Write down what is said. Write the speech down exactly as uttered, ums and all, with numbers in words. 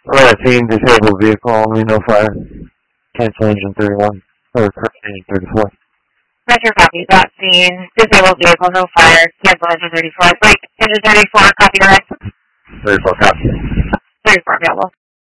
Alright, team, disabled vehicle, only no fire. Cancel engine thirty-one, or engine thirty-four. Roger, copy. That scene. Disabled vehicle, no fire. Cancel engine thirty-four. Break engine thirty-four, copy your exit. thirty-four, copy. thirty-four, available.